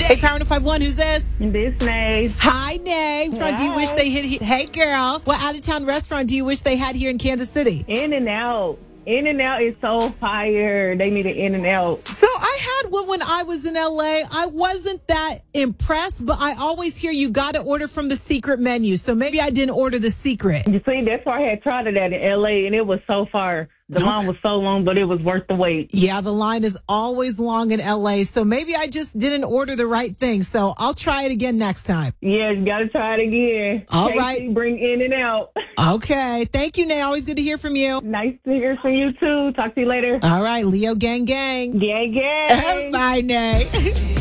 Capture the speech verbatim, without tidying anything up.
Hey, Power five one, who's this? This Nay. Hi, Nay. Restaurant do you wish they hit? he- Hey, girl. What out of town restaurant do you wish they had here in Kansas City? In and Out. In and Out is so fire. They need an In and Out. So I had one when I was in L A. I wasn't that impressed, but I always hear you got to order from the secret menu. So maybe I didn't order the secret. You see, that's why I had tried it at in L A, and it was so fire. The line was so long, but it was worth the wait. Yeah, the line is always long in L A. So maybe I just didn't order the right thing. So I'll try it again next time. Yeah, you got to try it again. All Casey, right. Bring In and Out. Okay. Thank you, Nay. Always good to hear from you. Nice to hear from you, too. Talk to you later. All right. Leo gang gang. Gang, gang. Bye, Nay.